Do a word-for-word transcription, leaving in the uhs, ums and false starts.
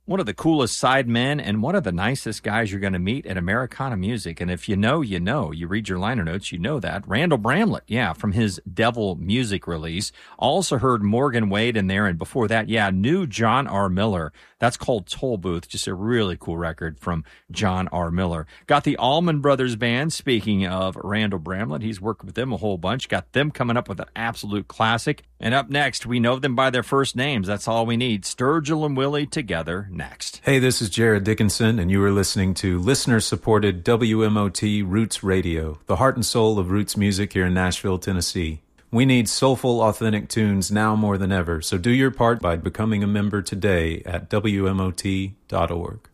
One of the coolest sidemen and one of the nicest guys you're going to meet at Americana Music. And if you know, you know. You read your liner notes, you know that. Randall Bramlett, yeah, from his Devil Music release. Also heard Morgan Wade in there, and before that, yeah, new John R. Miller. That's called Toll Booth, just a really cool record from John R. Miller. Got the Allman Brothers Band, speaking of Randall Bramlett. He's worked with them a whole bunch. Got them coming up with an absolute classic. And up next, we know them by their first names. That's all we need. Sturgill and Willie together next. Hey, this is Jared Dickinson, and you are listening to listener-supported W M O T Roots Radio, the heart and soul of roots music here in Nashville, Tennessee. We need soulful, authentic tunes now more than ever, so do your part by becoming a member today at W M O T dot org.